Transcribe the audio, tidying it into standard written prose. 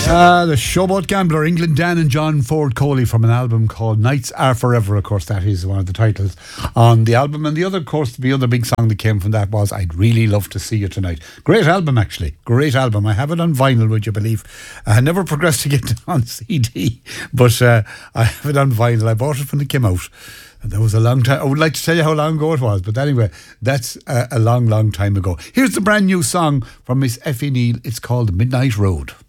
The Showboat Gambler, England Dan and John Ford Coley from an album called Nights Are Forever. Of course, that is one of the titles on the album. And the other, of course, the other big song that came from that was I'd Really Love to See You Tonight. Great album, actually. Great album. I have it on vinyl, would you believe? I never progressed to get it on CD, but I have it on vinyl. I bought it when it came out. And that was a long time. I would like to tell you how long ago it was, but anyway, that's a long, long time ago. Here's the brand new song from Miss Effie Neal. It's called Midnight Road.